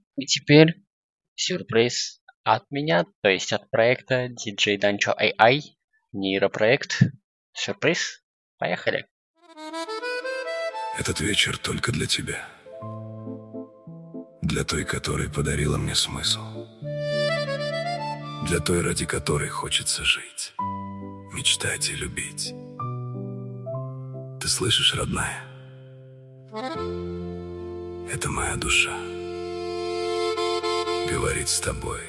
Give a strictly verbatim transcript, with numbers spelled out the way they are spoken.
И теперь сюрприз от меня, то есть от проекта ди джей Dancho эй ай, нейропроект. Сюрприз. Поехали. Этот вечер только для тебя. Для той, которая подарила мне смысл. Для той, ради которой хочется жить, мечтать и любить. Ты слышишь, родная? Это моя душа говорит с тобой.